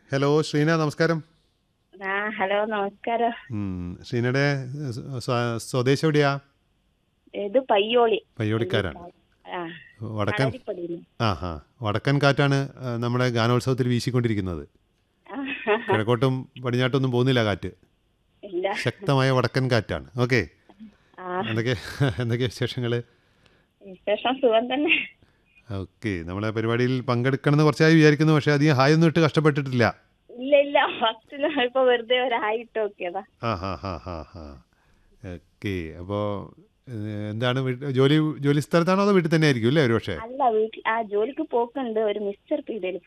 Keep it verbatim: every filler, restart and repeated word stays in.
Hello ശ്രീന, നമസ്കാരം. ആ hello നമസ്കാരം. ഉം, ശ്രീനയുടെ സ്വ- സ്വദേശം എവിടെയാ? ഇത് പയ്യോളി. എന്റെ പയ്യോളിക്കാരാണ്. സ്ഥലം. ആ വടക്കൻ. കളരിപ്പടിയിൽ. ആ ഹാ വടക്കൻ കാറ്റാണ് ആ, നമ്മുടെ ഗാനോത്സവത്തിൽ വീശിക്കൊണ്ടിരിക്കുന്നത്. കിഴക്കോട്ടും പടിഞ്ഞാട്ടൊന്നും പോകുന്നില്ല കാറ്റ്. ഇല്ല. ശക്തമായ വടക്കൻ കാറ്റാണ്. ഓക്കെ. ആ എന്തൊക്കെ എന്തൊക്കെയാ വിശേഷങ്ങൾ? വിശേഷം സുഖം തന്നെ. ഓക്കെ, നമ്മളെ പരിപാടിയിൽ പങ്കെടുക്കണമെന്ന് കുറച്ചായി വിചാരിക്കുന്നു, പക്ഷേ അധികം ഹായ് ഒന്നും ഇട്ട് കഷ്ടപ്പെട്ടിട്ടില്ല. ഇല്ല ഇല്ല, ഫസ്റ്റില് ഇപ്പൊ വെറുതെ ഒരായിട്ട് നോക്കിയതാ. ആ ഹാ ഹാ ഹാ ഹാ ഓക്കെ. അപ്പോൾ എന്താണ് വീട്ട് ജോലി ജോലി സ്ഥലത്താണോ അതോ വീട്ടിൽ തന്നെ ആയിരിക്കും അല്ലേ ഒരു പക്ഷേ? അല്ല, വീട്ടിൽ ആ ജോലിക്ക് പോക്കുണ്ട്, ഒരു മിക്സർ പീടികയിൽ